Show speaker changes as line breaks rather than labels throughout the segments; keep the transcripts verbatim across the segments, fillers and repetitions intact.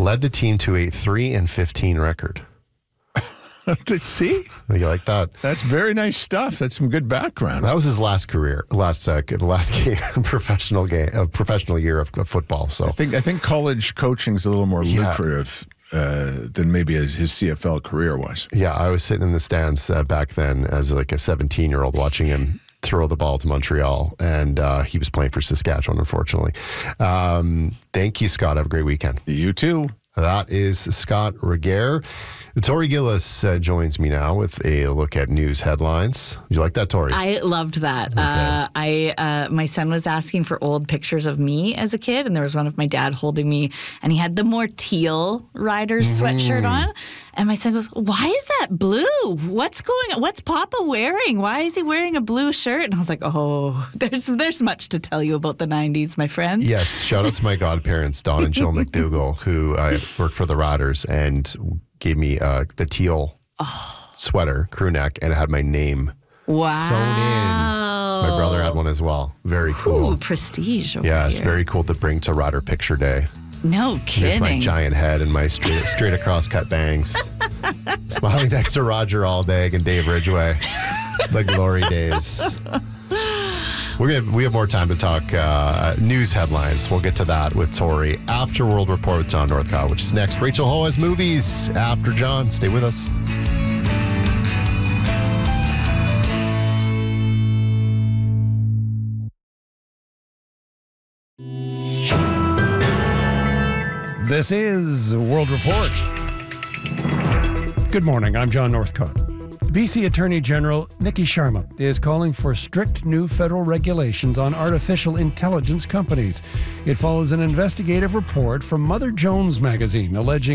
led the team to a three and fifteen record.
See?
You like that?
That's very nice stuff. That's some good background.
That was his last career, last uh, last game, professional game, uh, professional year of, of football. So
I think I think college coaching is a little more
Yeah.
lucrative uh, than maybe his, his C F L career was.
yeah, I was sitting in the stands uh, back then as like a seventeen-year-old watching him throw the ball to Montreal, and uh, he was playing for Saskatchewan, unfortunately. Um, thank you, Scott. Have a great weekend.
You too.
That is Scott Regehr. Tori Gillis uh, joins me now with a look at news headlines. Did you like that, Tori?
I loved that.
Okay.
Uh, I uh, my son was asking for old pictures of me as a kid, and there was one of my dad holding me, and he had the more teal Riders sweatshirt on. And my son goes, "Why is that blue? What's going on? What's Papa wearing? Why is he wearing a blue shirt?" And I was like, "Oh, there's there's much to tell you about the nineties, my friend."
Yes. Shout out to my godparents, Don and Jill McDougall, who I worked for the Riders and gave me uh, the teal oh. sweater, crew neck, and it had my name
Wow.
sewn in. My brother had one as well. Very cool.
Ooh, prestige over
Yeah, it's
here.
very cool to bring to Rider Picture Day.
No
Here's
kidding.
my giant head and my straight, straight across cut bangs. Smiling next to Roger Aldag and Dave Ridgway. The glory days. We're gonna, we have more time to talk uh, news headlines. We'll get to that with Tori after World Report with John Northcott, which is next. Rachel Ho has movies after John. Stay with us.
This is World Report. Good morning, I'm John Northcott. B C Attorney General Nikki Sharma is calling for strict new federal regulations on artificial intelligence companies. It follows an investigative report from Mother Jones magazine alleging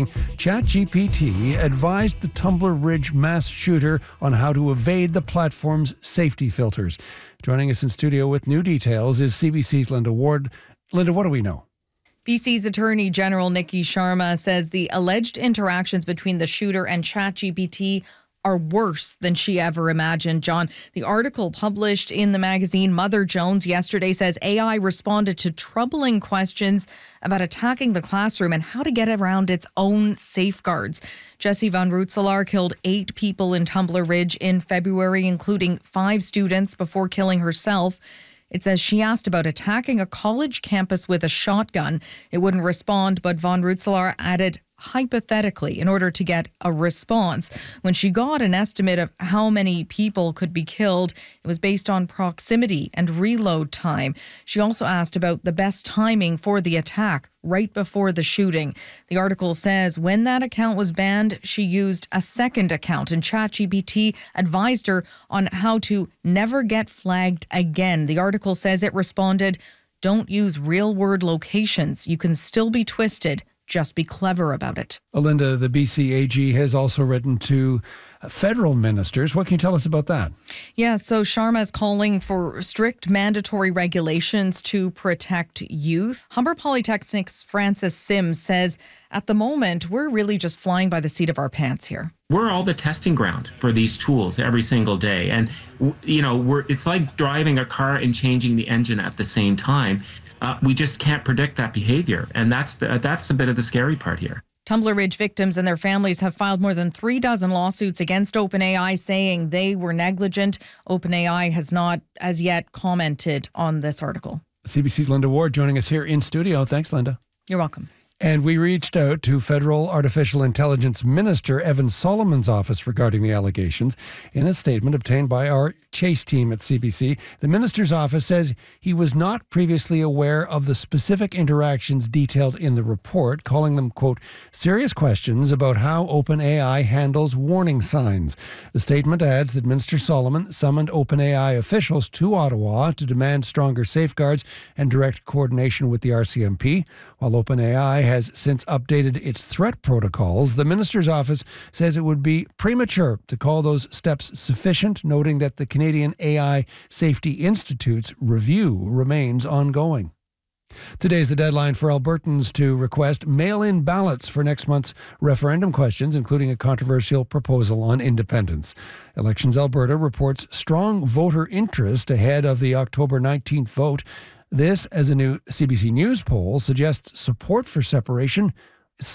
ChatGPT advised the Tumbler Ridge mass shooter on how to evade the platform's safety filters. Joining us in studio with new details is C B C's Linda Ward. Linda, what do we know?
B C's Attorney General Nikki Sharma says the alleged interactions between the shooter and ChatGPT are worse than she ever imagined. John, the article published in the magazine Mother Jones yesterday says A I responded to troubling questions about attacking the classroom and how to get around its own safeguards. Jessie Van Rootselaar killed eight people in Tumbler Ridge in February, including five students, before killing herself. It says she asked about attacking a college campus with a shotgun. It wouldn't respond, but Van Rootselaar added hypothetically in order to get a response. When she got an estimate of how many people could be killed, it was based on proximity and reload time. She also asked about the best timing for the attack right before the shooting. The article says when that account was banned, she used a second account, and ChatGPT advised her on how to never get flagged again. The article says it responded, "Don't use real word locations. You can still be twisted. Just be clever about it."
Linda, the B C A G has also written to federal ministers. What can you tell us about that?
Yeah, so Sharma is calling for strict mandatory regulations to protect youth. Humber Polytechnic's Francis Sims says, at the moment, we're really just flying by the seat of our pants here.
We're all the testing ground for these tools every single day. And, you know, we're it's like driving a car and changing the engine at the same time. Uh, we just can't predict that behavior. And that's the, that's a bit of the scary part here.
Tumbler Ridge victims and their families have filed more than three dozen lawsuits against OpenAI, saying they were negligent. OpenAI has not as yet commented on this article.
C B C's Linda Ward joining us here in studio. Thanks, Linda.
You're welcome.
And we reached out to Federal Artificial Intelligence Minister Evan Solomon's office regarding the allegations. In a statement obtained by our Chase team at C B C, the minister's office says he was not previously aware of the specific interactions detailed in the report, calling them, quote, serious questions about how OpenAI handles warning signs. The statement adds that Minister Solomon summoned OpenAI officials to Ottawa to demand stronger safeguards and direct coordination with the R C M P. While OpenAI has since updated its threat protocols, the minister's office says it would be premature to call those steps sufficient, noting that the Canadian A I Safety Institute's review remains ongoing. Today's the deadline for Albertans to request mail-in ballots for next month's referendum questions, including a controversial proposal on independence. Elections Alberta reports strong voter interest ahead of the October nineteenth vote. This, as a new C B C News poll, suggests support for separation